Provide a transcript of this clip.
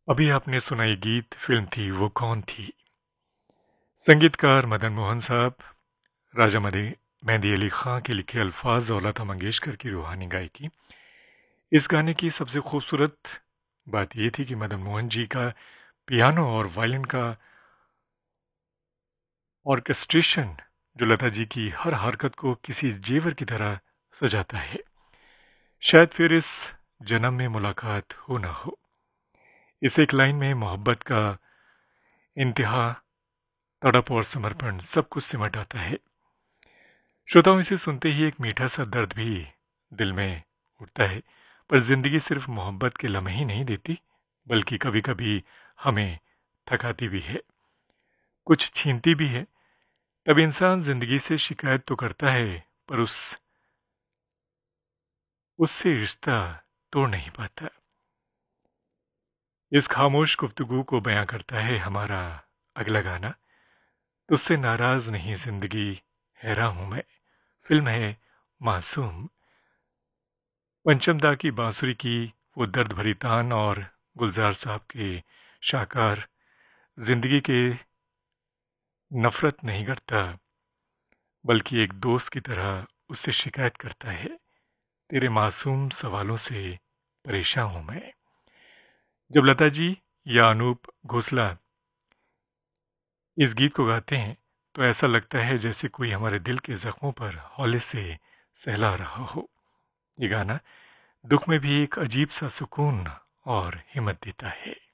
अभी आपने सुना ये गीत फिल्म थी वो कौन थी। संगीतकार मदन मोहन साहब, राजा मेहंदी अली खां के लिखे अल्फाज और लता मंगेशकर की रूहानी गायकी। इस गाने की सबसे खूबसूरत बात यह थी कि मदन मोहन जी का पियानो और वायलिन का ऑर्केस्ट्रेशन जो लता जी की हर हरकत को किसी जेवर की तरह सजाता है। शायद फिर इस जन्म में मुलाकात हो ना हो। इस एक लाइन में मोहब्बत का इंतहा, तड़प और समर्पण सब कुछ सिमट आता है। श्रोताओं, इसे सुनते ही एक मीठा सा दर्द भी दिल में उठता है। पर जिंदगी सिर्फ मोहब्बत के लम्हे ही नहीं देती, बल्कि कभी कभी हमें थकाती भी है, कुछ छीनती भी है। तब इंसान जिंदगी से शिकायत तो करता है, पर उससे रिश्ता तोड़ नहीं पाता। इस खामोश गुफ्तगू को बयां करता है हमारा अगला गाना, तुझसे नाराज नहीं जिंदगी हैरान हूं मैं। फिल्म है मासूम। पंचम दा की बांसुरी की वो दर्द भरी तान और गुलजार साहब के शाहकार जिंदगी के नफरत नहीं करता, बल्कि एक दोस्त की तरह उससे शिकायत करता है, तेरे मासूम सवालों से परेशान हूं मैं। जब लता जी या अनूप घोसला इस गीत को गाते हैं तो ऐसा लगता है जैसे कोई हमारे दिल के जख्मों पर हौले से सहला रहा हो। ये गाना दुख में भी एक अजीब सा सुकून और हिम्मत देता है।